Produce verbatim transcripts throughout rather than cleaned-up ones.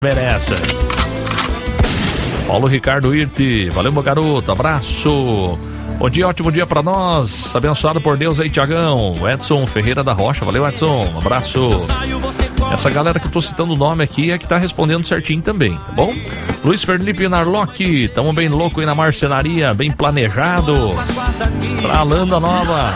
merece. Paulo Ricardo Irte, valeu meu garoto, abraço. Bom dia, ótimo dia pra nós, abençoado por Deus aí, Tiagão. Edson Ferreira da Rocha, valeu Edson, um abraço. Essa galera que eu tô citando o nome aqui é que tá respondendo certinho também, tá bom? Luiz Felipe Narlock, tamo bem louco aí na marcenaria, bem planejado, estralando a nova.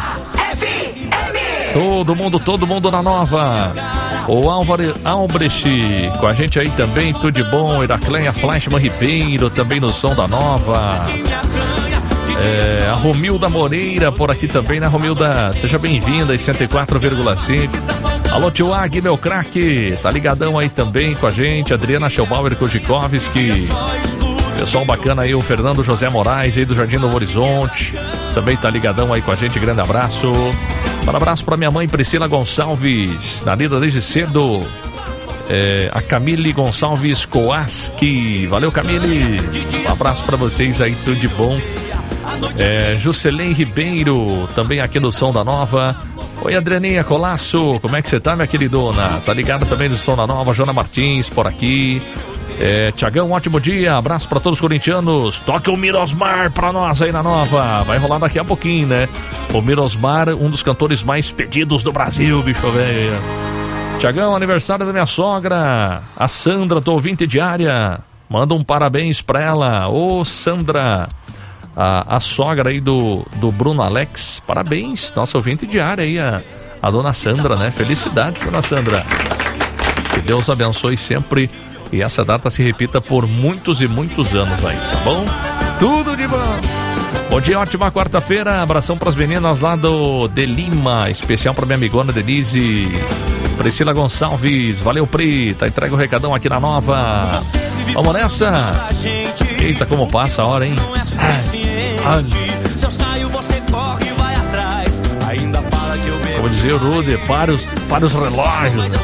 Todo mundo, todo mundo na nova. O Álvaro Albrecht com a gente aí também, tudo de bom. Iracleia Flashman Ribeiro também no som da nova. É, a Romilda Moreira por aqui também, né, Romilda? Seja bem-vinda em cento e quatro vírgula cinco. Alô, tio Ag, meu craque, tá ligadão aí também com a gente. Adriana Schelbauer Kojikovski. Pessoal bacana aí, o Fernando José Moraes aí do Jardim Novo Horizonte. Também tá ligadão aí com a gente, grande abraço. Um abraço pra minha mãe Priscila Gonçalves, na lida desde cedo. É, a Camille Gonçalves Koaski. Valeu, Camille. Um abraço pra vocês aí, tudo de bom. É, Juscelém Ribeiro, também aqui no Som da Nova. Oi, Adrianinha Colasso, como é que você tá, minha queridona? Tá ligada também no Som da Nova. Jona Martins por aqui. É, Tiagão, ótimo dia, abraço pra todos os corintianos. Toque o Mirosmar pra nós aí na nova. Vai rolar daqui a pouquinho, né? O Mirosmar, um dos cantores mais pedidos do Brasil, bicho velho. Tiagão, aniversário da minha sogra, a Sandra, tô ouvinte diária. Manda um parabéns pra ela. Ô, Sandra, a, a sogra aí do, do Bruno Alex. Parabéns, nossa ouvinte diária aí, a, a dona Sandra, né? Felicidades, dona Sandra. Que Deus abençoe sempre e essa data se repita por muitos e muitos anos aí, tá bom? Tudo de bom! Bom dia, ótima quarta-feira, abração pras meninas lá do De Lima, especial pra minha amigona Denise, Priscila Gonçalves, valeu Pri, tá entregue o recadão aqui na nova. Vamos nessa! Eita, como passa a hora, hein? Ai, ai. Como dizia o Rude, para os, para os relógios.